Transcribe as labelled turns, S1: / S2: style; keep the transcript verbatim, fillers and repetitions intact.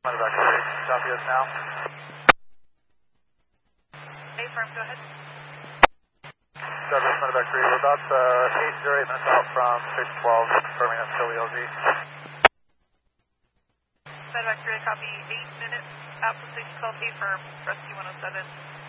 S1: Medevac three, copy us now.
S2: Hey, firm, go ahead.
S1: Douglas, Medevac three, we're about uh, eight or eight minutes out from six twelve, confirming that's still E L Z.
S2: Medevac three, copy eight minutes out from six twelve, firm, rescue one oh seven.